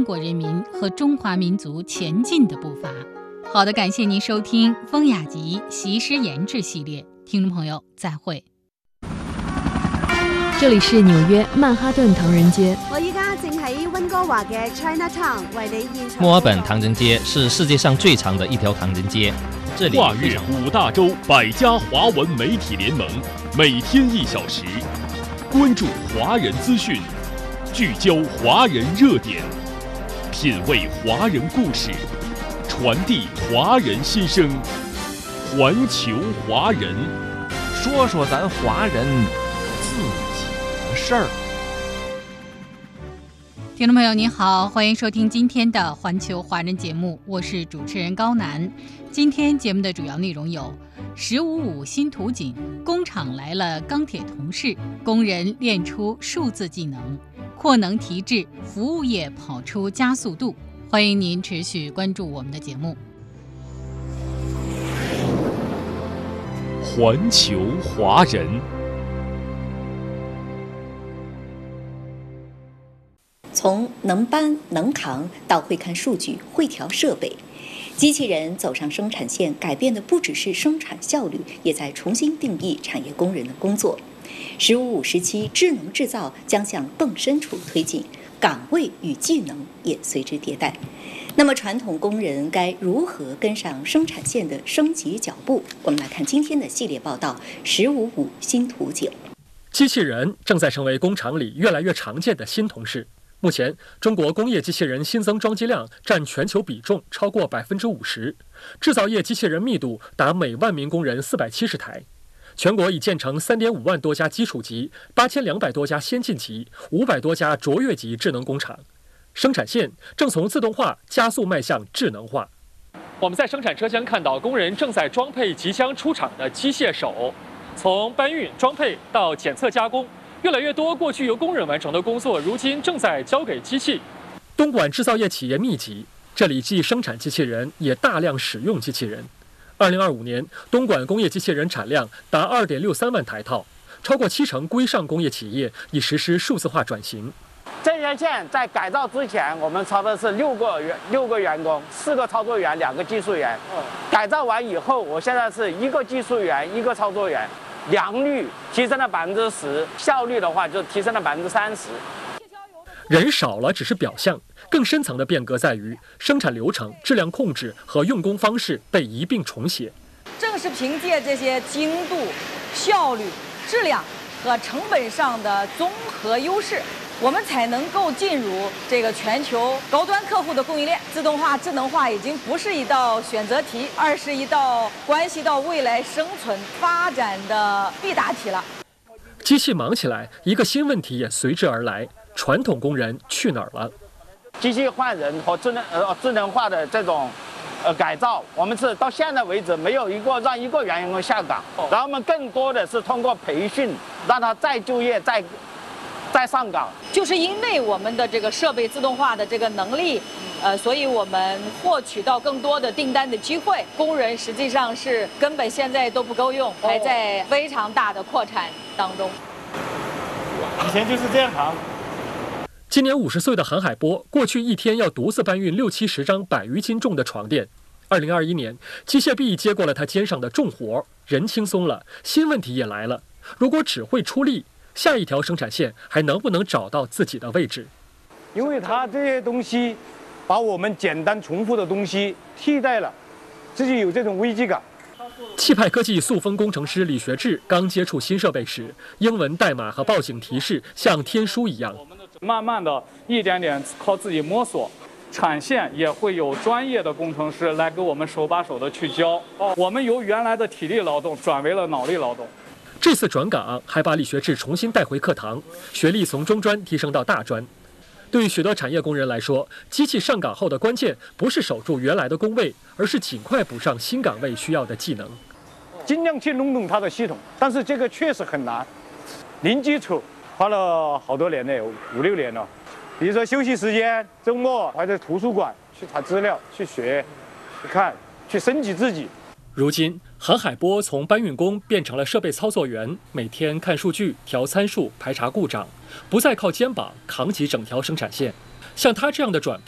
国人民和中华民族前进的步伐。好的，感谢您收听风雅集习诗研制系列，听众朋友再会。 这里是纽约曼哈顿唐人街。 我依家正喺温哥華嘅 Chinatown 為你現場。 墨爾本唐人街是世界上最长的一条唐人街，这里跨越5大洲100家华文媒体联盟，每天1小时，关注华人资讯，聚焦华人热点，品味华人故事，传递华人心声，环球华人， 说说咱华人自己的事儿。 听众朋友您好，欢迎收听今天的环球华人节目，我是主持人高楠。今天节目的主要内容有：1055新图景，工厂来了钢铁同事，工人练出数字技能，扩能提质，服务业跑出加速度。欢迎您持续关注我们的节目。 环球华人。 从能搬能扛到会看数据、会调设备，机器人走上生产线，改变的不只是生产效率，也在重新定义产业工人的工作。1055时期，智能制造将向更深处推进，岗位与技能也随之迭代。那么，传统工人该如何跟上生产线的升级脚步？我们来看今天的系列报道：1055新图景。 机器人正在成为工厂里越来越常见的新同事。目前，中国工业机器人新增装机量占全球比重超过50%，制造业机器人密度达每万名工人470台。全国已建成3.5万多家基础级、8200多家先进级、500多家卓越级智能工厂。生产线正从自动化加速迈向智能化。我们在生产车间看到工人正在装配即将出厂的机械手，从搬运、装配到检测加工。越来越多过去由工人完成的工作，如今正在交给机器。东莞制造业企业密集，这里既生产机器人，也大量使用机器人。2025年，东莞工业机器人产量达2.63万台套，超过70%规上工业企业已实施数字化转型。 这条线在改造之前，我们操的是6个员工，4个操作员，2个技术员。改造完以后，我现在是1个技术员，1个操作员。良率提升了10%，效率的话就提升了30%。 人少了只是表象，更深层的变革在于生产流程、质量控制和用工方式被一并重写。 正是凭借这些精度、效率、质量和成本上的综合优势，我们才能够进入这个全球高端客户的供应链。自动化、智能化已经不是一道选择题，而是一道关系到未来生存发展的必答题了。 机器忙起来，一个新问题也随之而来：传统工人去哪儿了？ 机器换人和智能化的这种改造，我们是到现在为止没有让一个员工下岗，然后我们更多的是通过培训，让他再就业再上岗。 就是因为我们的这个设备自动化的这个能力，所以我们获取到更多的订单的机会。工人实际上是根本现在都不够用，还在非常大的扩产当中。 以前就是这样行。 今年50岁的韩海波，过去一天要独自搬运60-70张100余斤重的床垫。2021年，机械臂接过了他肩上的重活，人轻松了，新问题也来了：如果只会出力，下一条生产线还能不能找到自己的位置？ 因为它这些东西把我们简单重复的东西替代了，自己有这种危机感。 气派科技塑封工程师李学志刚接触新设备时，英文代码和报警提示像天书一样。 慢慢的一点点靠自己摸索，产线也会有专业的工程师来给我们手把手的去教。我们由原来的体力劳动转为了脑力劳动。 这次转岗还把李学志重新带回课堂，学历从中专提升到大专。对于许多产业工人来说，机器上岗后的关键不是守住原来的工位，而是尽快补上新岗位需要的技能。 尽量去弄懂它的系统，但是这个确实很难，零基础。花了好多年了，5-6年了。比如说休息时间、周末还在图书馆去查资料、去学、去看、去升级自己。 如今，韩海波从搬运工变成了设备操作员，每天看数据、调参数、排查故障，不再靠肩膀扛起整条生产线。像他这样的转变